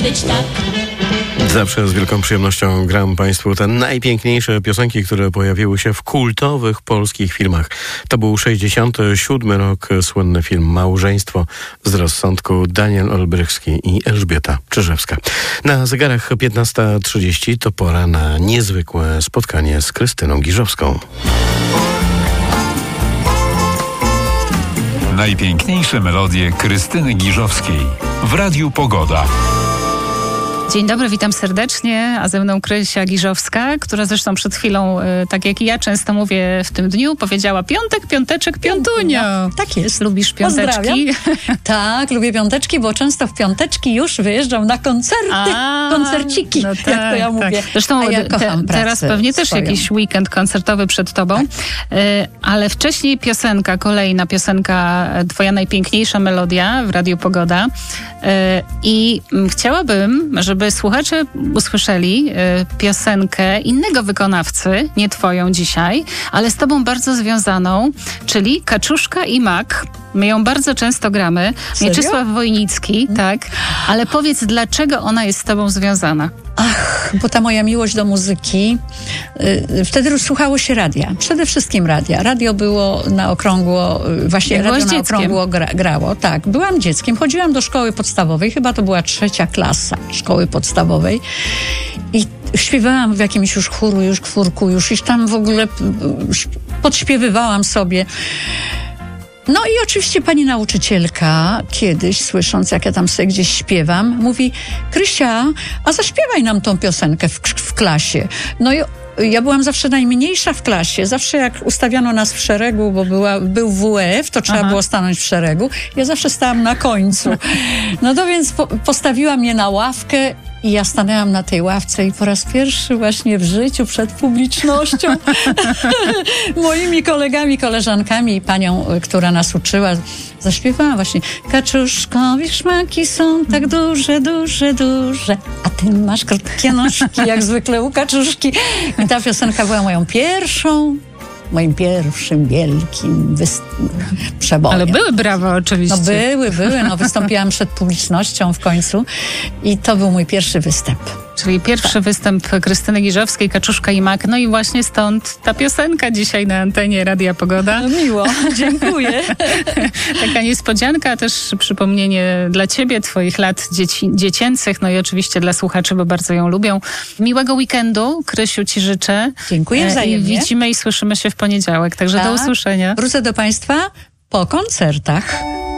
być tak. Zawsze z wielką przyjemnością gram Państwu te najpiękniejsze piosenki, które pojawiły się w kultowych polskich filmach. To był 67 rok, słynny film Małżeństwo z rozsądku, Daniel Olbrychski i Elżbieta Czyżewska. Na zegarach 15:30 to pora na niezwykłe spotkanie z Krystyną Giżowską. Najpiękniejsze melodie Krystyny Giżowskiej w Radiu Pogoda. Dzień dobry, witam serdecznie, a ze mną Krysia Giżowska, która zresztą przed chwilą, tak jak i ja często mówię w tym dniu, powiedziała piątek, piąteczek, piątunio. Tak jest. Lubisz piąteczki? Pozdrawiam. Tak, lubię piąteczki, bo często w piąteczki już wyjeżdżam na koncerty, koncerciki, no tak, jak to ja mówię. Tak. Zresztą ja kocham teraz pewnie też swoją. jakiś weekend koncertowy przed tobą, tak. Ale wcześniej kolejna piosenka, twoja najpiękniejsza melodia w Radiu Pogoda i chciałabym, żeby słuchacze usłyszeli piosenkę innego wykonawcy, nie twoją dzisiaj, ale z tobą bardzo związaną, czyli Kaczuszka i Mak. My ją bardzo często gramy. Serio? Mieczysław Wojnicki, tak. Ale powiedz, dlaczego ona jest z tobą związana? Ach, bo ta moja miłość do muzyki, wtedy słuchało się radia. Przede wszystkim radia. Radio było na okrągło, właśnie radio na okrągło grało. Tak, byłam dzieckiem, chodziłam do szkoły podstawowej, chyba to była 3. klasa szkoły podstawowej i śpiewałam w jakimś już chóru, już czwórku, już tam w ogóle podśpiewywałam sobie. No i oczywiście pani nauczycielka kiedyś, słysząc jak ja tam sobie gdzieś śpiewam, mówi: Krysia, a zaśpiewaj nam tą piosenkę w klasie. No i ja byłam zawsze najmniejsza w klasie. Zawsze jak ustawiano nas w szeregu, bo był WF, to trzeba było stanąć w szeregu. Ja zawsze stałam na końcu. No to więc postawiła mnie na ławkę i ja stanęłam na tej ławce i po raz pierwszy właśnie w życiu przed publicznością moimi kolegami, koleżankami i panią, która nas uczyła, zaśpiewałam właśnie: Kaczuszkowi szmaki są tak duże, duże, duże, a ty masz krótkie nóżki, jak zwykle u kaczuszki. I ta piosenka była moim pierwszym wielkim przebojem. Ale były brawa oczywiście. No były. No wystąpiłam przed publicznością w końcu i to był mój pierwszy występ. Czyli pierwszy występ Krystyny Giżowskiej, Kaczuszka i Mak. No i właśnie stąd ta piosenka dzisiaj na antenie Radia Pogoda. No miło, dziękuję. Taka niespodzianka, też przypomnienie dla ciebie, twoich lat dziecięcych, no i oczywiście dla słuchaczy, bo bardzo ją lubią. Miłego weekendu, Krysiu, ci życzę. Dziękuję wzajemnie. I widzimy i słyszymy się w poniedziałek, także do usłyszenia. Wrócę do Państwa po koncertach.